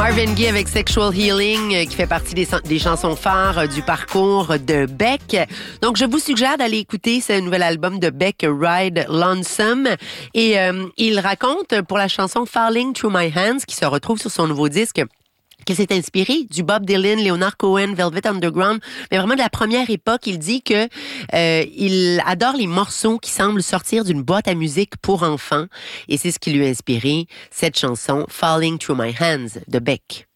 Marvin Gaye avec Sexual Healing qui fait partie des chansons phares du parcours de Beck. Donc, je vous suggère d'aller écouter ce nouvel album de Beck, Ride Lonesome. Et il raconte pour la chanson Falling Through My Hands qui se retrouve sur son nouveau disque qu'il s'est inspiré du Bob Dylan, Leonard Cohen, Velvet Underground, mais vraiment de la première époque. Il dit que il adore les morceaux qui semblent sortir d'une boîte à musique pour enfants, et c'est ce qui lui a inspiré cette chanson Falling Through My Hands de Beck.